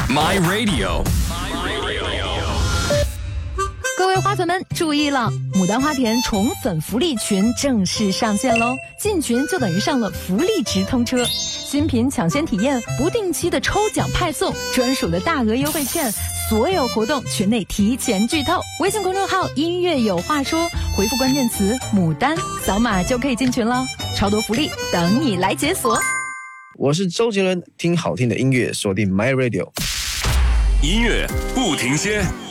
My Radio。 各位花粉们注意了，牡丹花田宠粉福利群正式上线喽！进群就等于上了福利直通车，新品抢先体验，不定期的抽奖派送，专属的大额优惠券，所有活动群内提前剧透。微信公众号音乐有话说，回复关键词牡丹，扫码就可以进群了，超多福利等你来解锁。 我是周杰伦，听好听的音乐，锁定 My Radio， 音乐不停歇。